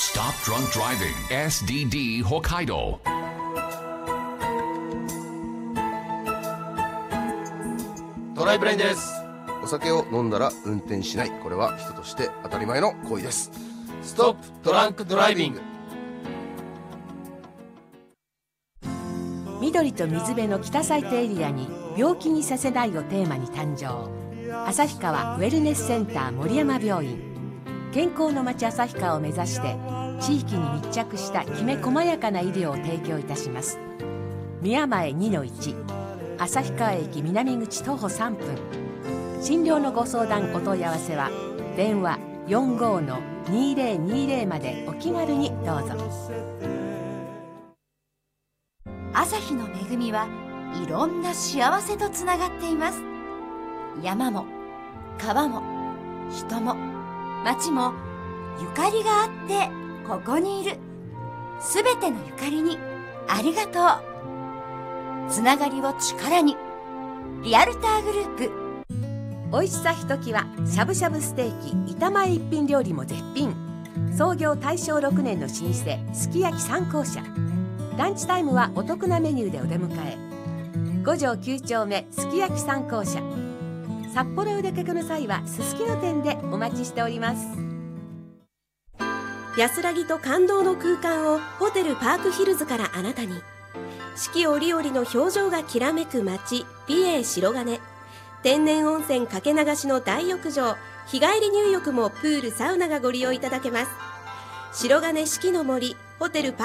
Stop Drunk Driving SDD 北海道。 ドライブレインです。 お酒を飲んだら運転しない、これは人として当たり前の行為です。 ストップドランクドライビング。 緑と水辺の北サイトエリアに病気にさせないをテーマに誕生、旭川ウェルネスセンター森山病院。健康の街旭川を目指して地域に密着したきめ細やかな医療を提供いたします。宮前 2-1 旭川駅南口徒歩3分。診療のご相談お問い合わせは電話 45-2020 までお気軽にどうぞ。 朝日の恵みはいろんな幸せとつながっています。山も川も人も町もゆかりがあってここにいる。すべてのゆかりにありがとう。つながりを力に、リアルターグループ。 おいしさひときわしゃぶしゃぶステーキ板前一品料理も絶品。創業大正6年の老舗すき焼き三幸社。ランチタイムはお得なメニューでお出迎え。五条9丁目すき焼き三幸社。札幌お出かけの際はすすきの店でお待ちしております。 安らぎと感動の空間をホテルパークヒルズからあなたに。四季折々の表情がきらめく街、美瑛白金。天然温泉かけ流しの大浴場、日帰り入浴もプールサウナがご利用いただけます。白金四季の森ホテルパーク